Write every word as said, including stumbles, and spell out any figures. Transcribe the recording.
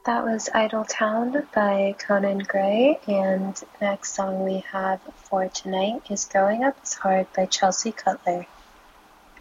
That was Idle Town by Conan Gray, and the next song we have for tonight is Growing Up is Hard by Chelsea Cutler.